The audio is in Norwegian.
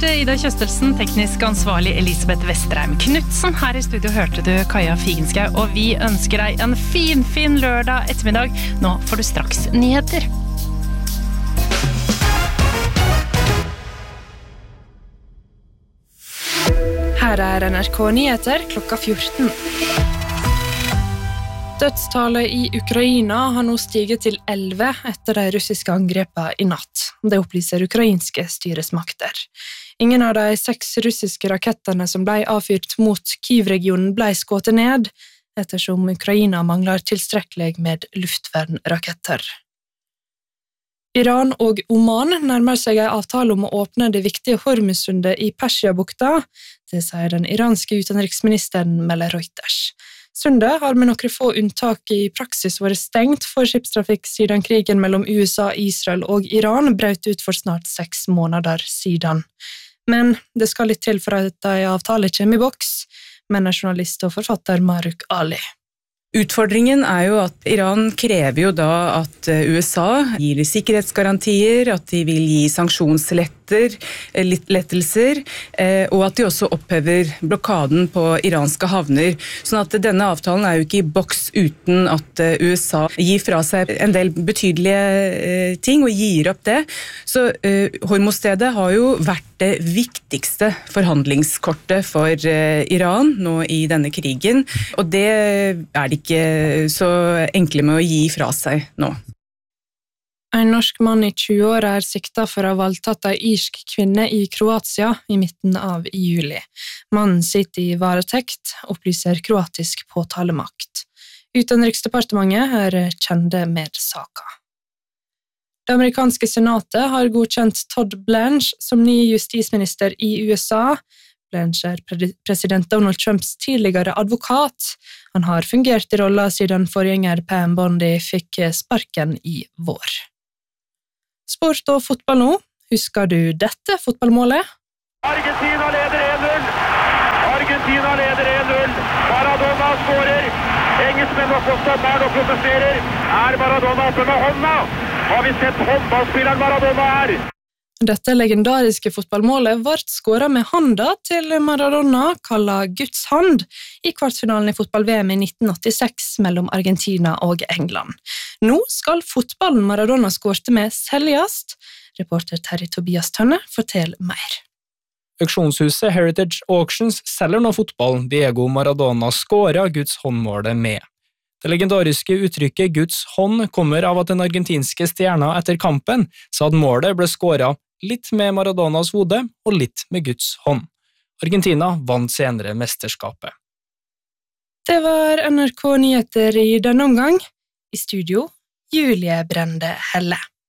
Produsert Ida Kjøstelsen, teknisk ansvarlig Elisabeth Vesterheim Knudsen. Her I studio hørte du Kaja Figenschou, og vi ønsker deg en fin lørdag ettermiddag. Nå får du straks nyheter. Her NRK Nyheter klokka 14. Dødstallet I Ukraina har nå stiget til 11 etter de russiske angrepene I natt. Det opplyser ukrainske styresmakter. Ingen av de 6 russiske rakettene som ble avfyrt mot Kyiv-regionen ble skutt ned, ettersom Ukraina mangler tilstrekkelig med luftvernraketter. Iran og Oman nærmer seg en avtale om å åpne det viktige Hormuzsundet I Persiabukta, det sier den iranske utenriksministeren, melder Reuters. Sundet har med noen få unntak I praksis vært stengt for skipstrafikk siden krigen mellom USA, Israel og Iran brøt ut for snart 6 måneder siden. Men det skal litt til for at en avtale kommer I boks, mener journalist og forfatter Maruk Ali. Utfordringen jo at Iran krever jo da at USA gir sikkerhetsgarantier, at de vil gi sanksjonslettelser, og at de også opphever blokaden på iranske havner. Sånn at denne avtalen jo ikke I boks uten at USA gir fra seg en del betydelige ting og gir opp det. Så Hormuzstedet har jo vært det viktigste forhandlingskortet for Iran nå I denne krigen, og det det ikke så enkle med å gi fra seg nå. En norsk mann I 20-åra siktet for å ha voldtatt en irsk kvinne I Kroatia I midten av juli. Mannen sitter I varetekt, opplyser kroatisk påtalemakt. Utenriksdepartementet kjende med saka. Det amerikanske senatet har godkjent Todd Blanche som ny justisminister I USA. Blanche president Donald Trumps tidligere advokat. Han har fungert I rollen siden forgjenger Pam Bondi fikk sparken I vår. Sport og fotball nå. Husker du dette fotballmålet? Argentina leder 1-0. Argentina leder 1-0. Maradona skårer. Engelskmenn var på stopperen og protesterer. Maradona oppe med hånda? Har vi sett håndballspilleren Maradona Dette legendariske fotballmålet ble skåret med handa til Maradona, kallet Guds hand, I kvartfinalen I fotball-VM I 1986 mellom Argentina og England. Nå skal fotballen Maradona skårte med seljast. Reporter Terry Tobias Tønne forteller mer. Auksjonshuset Heritage Auctions selger nå fotballen Diego Maradona skåret Guds håndmålet med. Det legendariske uttrykket Guds hånd kommer av at den argentinske stjerna etter kampen sa at målet ble skåret litt med Maradonas hode og litt med Guds hånd. Argentina vant senere mesterskapet. Det var NRK Nyheter I denne omgang. I studio, Julie Brende Helle.